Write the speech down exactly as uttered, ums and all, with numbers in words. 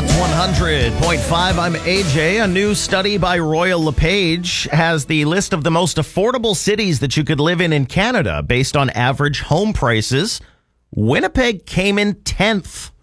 Rock's one hundred point five. I'm A J. A new study by Royal LePage has the list of the most affordable cities that you could live in in Canada based on average home prices. Winnipeg came in tenth.